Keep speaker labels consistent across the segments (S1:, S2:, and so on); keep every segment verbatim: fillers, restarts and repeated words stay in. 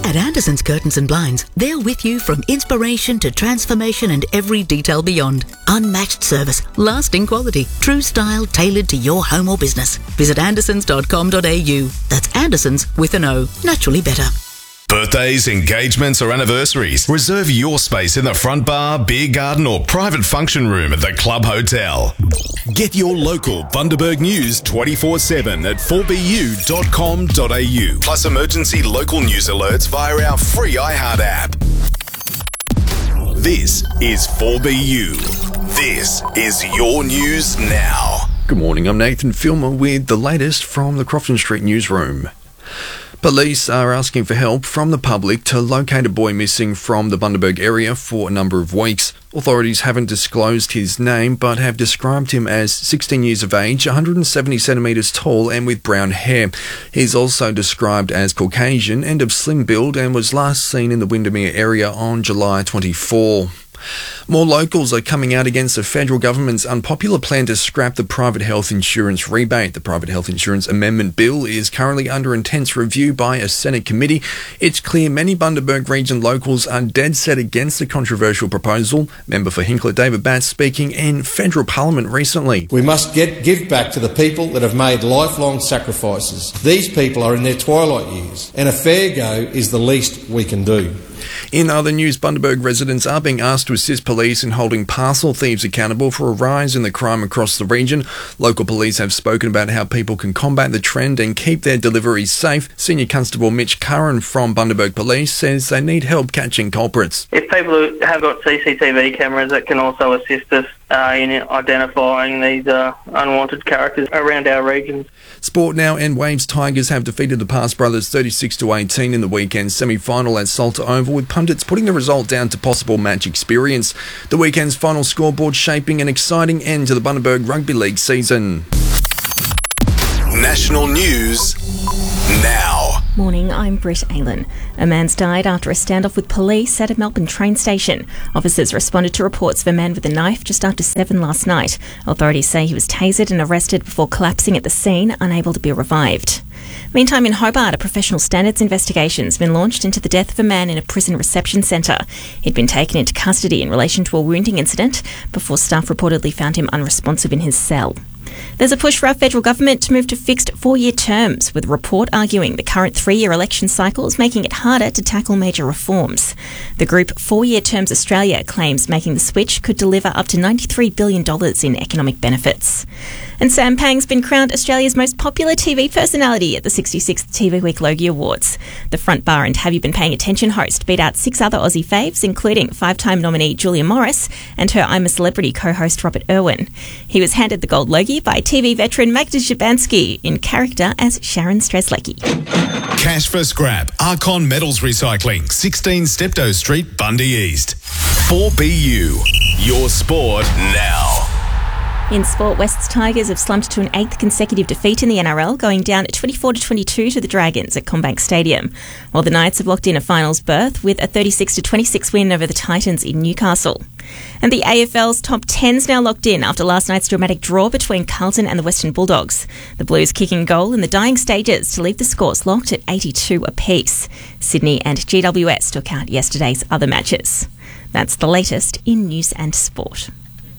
S1: At Anderson's Curtains and Blinds, they're with you from inspiration to transformation and every detail beyond. Unmatched service, lasting quality, true style tailored to your home or business. Visit andersons dot com dot a u. That's Andersons with an O. Naturally better.
S2: Birthdays, engagements or anniversaries. Reserve your space in the front bar, beer garden or private function room at the Club Hotel. Get your local Bundaberg news twenty-four seven at four b u dot com dot a u. Plus emergency local news alerts via our free iHeart app. This is four B U. This is your news now.
S3: Good morning, I'm Nathan Filmer with the latest from the Crofton Street newsroom. Police are asking for help from the public to locate a boy missing from the Bundaberg area for a number of weeks. Authorities haven't disclosed his name but have described him as sixteen years of age, one hundred seventy centimetres tall and with brown hair. He's also described as Caucasian and of slim build and was last seen in the Windermere area on July twenty-fourth. More locals are coming out against the federal government's unpopular plan to scrap the private health insurance rebate. The Private Health Insurance Amendment Bill is currently under intense review by a Senate committee. It's clear many Bundaberg region locals are dead set against the controversial proposal. Member for Hinkler David Batts speaking in federal parliament recently.
S4: We must get give back to the people that have made lifelong sacrifices. These people are in their twilight years, and a fair go is the least we can do.
S3: In other news, Bundaberg residents are being asked to assist police in holding parcel thieves accountable for a rise in the crime across the region. Local police have spoken about how people can combat the trend and keep their deliveries safe. Senior Constable Mitch Curran from Bundaberg Police says they need help catching culprits.
S5: If people have got C C T V cameras that can also assist us uh, in identifying these uh, unwanted characters around our regions.
S3: Sport now, and Waves Tigers have defeated the Pass Brothers thirty-six to eighteen in the weekend semi-final at Salter Oval, with pundits putting the result down to possible match experience. The weekend's final scoreboard shaping an exciting end to the Bundaberg Rugby League season.
S2: National news now.
S6: Morning, I'm Britt Aylan. A man's died after a standoff with police at a Melbourne train station. Officers responded to reports of a man with a knife just after seven last night. Authorities say he was tasered and arrested before collapsing at the scene, unable to be revived. Meantime, in Hobart, a professional standards investigation has been launched into the death of a man in a prison reception centre. He'd been taken into custody in relation to a wounding incident before staff reportedly found him unresponsive in his cell. There's a push for our federal government to move to fixed four-year terms, with a report arguing the current three-year election cycle is making it harder to tackle major reforms. The group Four-Year Terms Australia claims making the switch could deliver up to ninety-three billion dollars in economic benefits. And Sam Pang's been crowned Australia's most popular T V personality at the sixty-sixth T V Week Logie Awards. The front bar and Have You Been Paying Attention host beat out six other Aussie faves, including five-time nominee Julia Morris and her I'm a Celebrity co-host Robert Irwin. He was handed the gold Logie by T V veteran Magda Szubanski in character as Sharon Streslecki.
S2: Cash for scrap. Archon Metals Recycling, sixteen Steptoe Street, Bundy East. four B U. Your sport now.
S6: In sport, West's Tigers have slumped to an eighth consecutive defeat in the N R L, going down at twenty-four to twenty-two to the Dragons at CommBank Stadium, while the Knights have locked in a finals berth with a thirty-six to twenty-six win over the Titans in Newcastle. And the A F L's top ten's now locked in after last night's dramatic draw between Carlton and the Western Bulldogs. The Blues kicking goal in the dying stages to leave the scores locked at eighty-two apiece. Sydney and G W S took out yesterday's other matches. That's the latest in news and sport.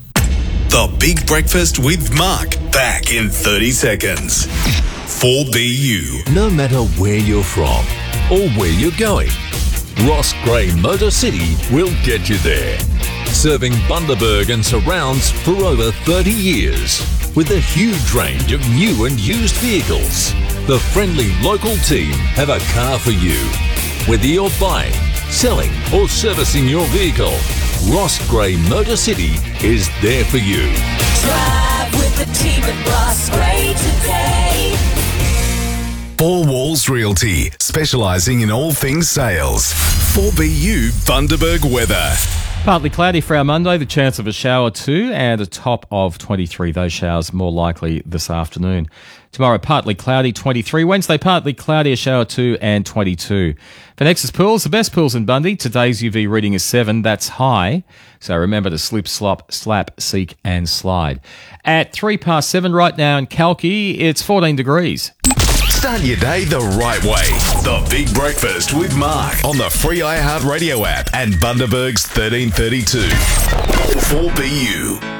S2: The Big Breakfast with Mark, back in thirty seconds. four B U.
S7: No matter where you're from or where you're going, Ross Gray Motor City will get you there. Serving Bundaberg and surrounds for over thirty years. With a huge range of new and used vehicles, the friendly local team have a car for you. Whether you're buying, selling or servicing your vehicle, Ross Gray Motor City is there for you.
S8: Drive with the team at Ross Gray today.
S2: Four Walls Realty, specialising in all things sales. four B U Bundaberg weather.
S9: Partly cloudy for our Monday, the chance of a shower too, and a top of twenty-three. Those showers more likely this afternoon. Tomorrow, partly cloudy, twenty-three. Wednesday, partly cloudy, a shower two, and twenty-two. For Nexus Pools, the best pools in Bundy, today's U V reading is seven. That's high. So remember to slip, slop, slap, seek, and slide. At three past seven right now in Kalki, it's fourteen degrees.
S2: Start your day the right way. The Big Breakfast with Mark on the free iHeartRadio app and Bundaberg's thirteen thirty-two. four B U.